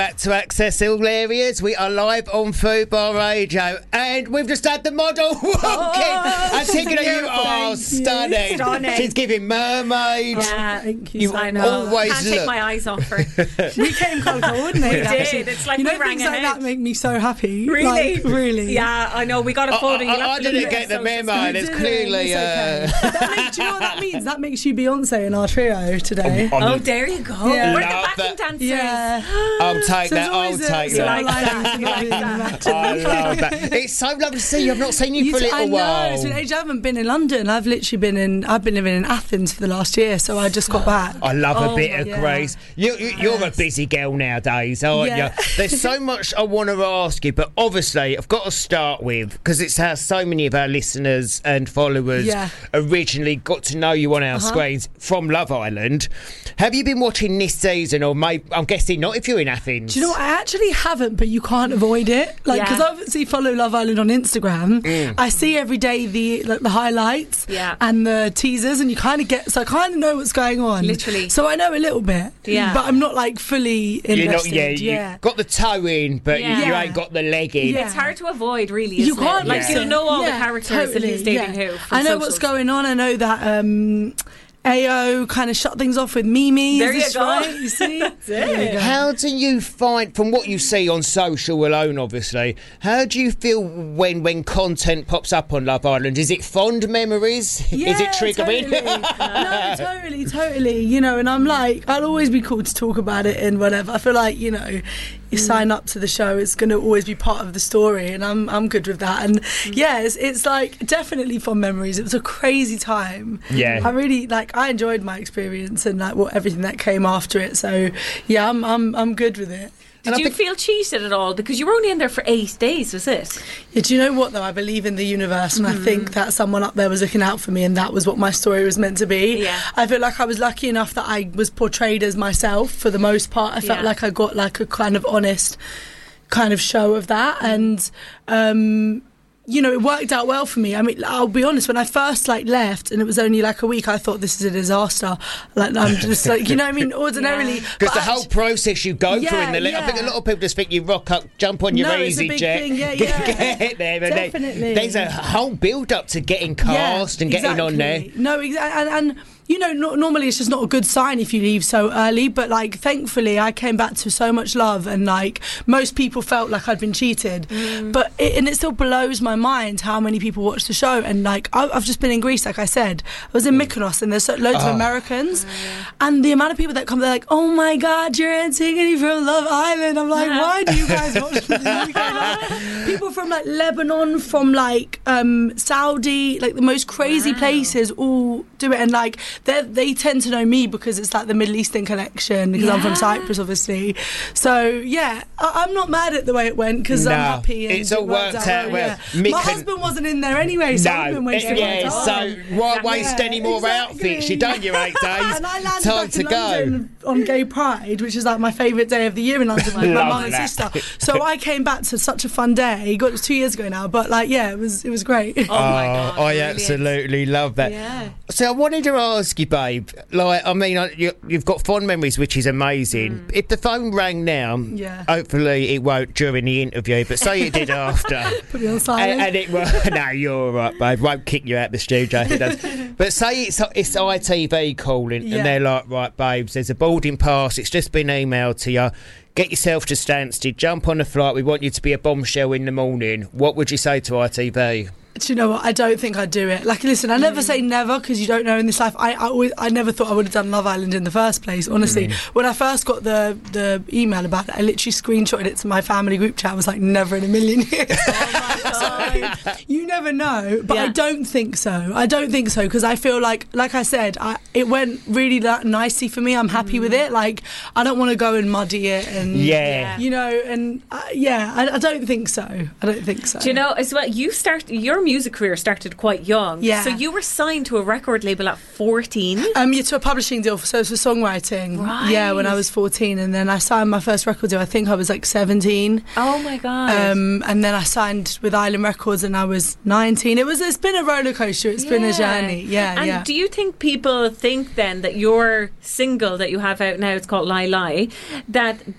Back to Access All Areas. We are live on Food Bar Radio, and we've just had the model walking. Antigone, you are stunning. She's giving mermaids. Yeah, thank you. I know. Always can't look. take my eyes off her. We came quite coordinated. We did. It's like you know, we rang things like ahead. that make me so happy. Really? Like, really. Yeah, I know. We got a photo. I didn't get the memo. There's clearly. Do you know what that means? That makes you Beyonce in our trio today. Oh, there you go. Yeah. We're the Love backing that. dancers. Yeah. I'll take So that. I'll take that. like that. I love that. It's so lovely to see you. I've not seen you for a little while. I know. It's been ages. I haven't been in London. I've literally been living in Athens for the last year, so I just got back. I love a bit of yeah. grace. You're a busy girl nowadays, aren't Yeah. you? There's so much I want to ask you, but obviously I've got to start with, because it's how so many of our listeners and followers originally got to know you on our screens from Love Island. Have you been watching this season, or maybe, I'm guessing not if you're in Athens? Do you know what? I actually haven't, but you can't avoid it. Like, because I obviously follow Love Island on Instagram. I see every day the highlights and the teasers, and you kind of get, so I kind of know what's going on. Literally. So I know a little bit. Yeah. But I'm not like fully invested. You got the toe in, but you ain't got the leg in. It's hard to avoid, really. You Isn't can't it? Like you'll know all the characters and who's dating who. I know what's going on. I know that AO kind of shut things off with Mimi. There you go. Right? You see? How do you find, from what you see on social alone, obviously, how do you feel when content pops up on Love Island? Is it fond memories? Yeah, Is it triggering? Totally. No, totally. You know, and I'm like, I'll always be cool to talk about it and whatever. I feel like, you know, you sign up to the show, it's going to always be part of the story, and I'm good with that. And it's like definitely fond memories. It was a crazy time. Yeah. I really I enjoyed my experience and like everything that came after it. So yeah, I'm good with it. Did you feel cheated at all? Because you were only in there for 8 days, was it? Yeah, do you know what though? I believe in the universe, and I think that someone up there was looking out for me, and that was what my story was meant to be. Yeah. I feel like I was lucky enough that I was portrayed as myself for the most part. I felt like I got like a kind of honest kind of show of that, and you know, it worked out well for me. I mean, I'll be honest, when I first left and it was only like a week, I thought this is a disaster. Like, I'm just like, you know what I mean, ordinarily. Because the whole process you go through in the... I think a lot of people just think you rock up, jump on your EasyJet, get there, and definitely. There's a whole build-up to getting cast and getting on there. No, and you know, normally it's just not a good sign if you leave so early, but like thankfully I came back to so much love, and like most people felt like I'd been cheated, but it still blows my mind how many people watch the show. And like I've just been in Greece, like I said, I was in Mykonos, and there's loads of Americans, and the amount of people that come, they're like, oh my god, you're Antigone from Love Island. I'm like, why do you guys watch this? People from like Lebanon, from like Saudi, like the most crazy places all do it, and like they tend to know me because it's like the Middle Eastern connection, because I'm from Cyprus, obviously. So yeah, I'm not mad at the way it went, because I'm happy. And it's all worked out well. My husband wasn't in there anyway, so I've been wasting my time. So why waste any more outfits? You've done your 8 days. And I landed Time back to in go. London on Gay Pride, which is like my favourite day of the year in London with my mum and sister. So I came back to such a fun day. It was 2 years ago now, but like it was great. Oh my god, I absolutely love that. Yeah. So I wanted to ask you, babe, like, I mean, you've got fond memories, which is amazing. If the phone rang now, hopefully it won't during the interview, but say it did after. Put it on silent. And it will. No, you're all right, babe. Won't kick you out the studio if it does. But say it's ITV calling, and they're like, right, babes, there's a boarding pass. It's just been emailed to you. Get yourself to Stansted, jump on the flight. We want you to be a bombshell in the morning. What would you say to ITV? Do you know what? I don't think I'd do it. Like, listen, I never say never, because you don't know in this life. I never thought I would have done Love Island in the first place, honestly. When I first got the email about it, I literally screenshotted it to my family group chat. I was like, never in a million years. Oh my God. So, you never know, but I don't think so. I don't think so, because I feel like I said, it went really nicely for me. I'm happy with it. Like, I don't want to go and muddy it, and you know, and I don't think so. I don't think so. Do you know, as well, your music career started quite young. Yeah. So you were signed to a record label at 14? To a publishing deal, so it's for songwriting. Right. Yeah, when I was 14, and then I signed my first record deal, I think I was like 17. Oh my God. And then I signed with Island Records and I was 19. It's been a roller coaster. It's been a journey. And do you think people think then that your single that you have out now, it's called Lie Lie, that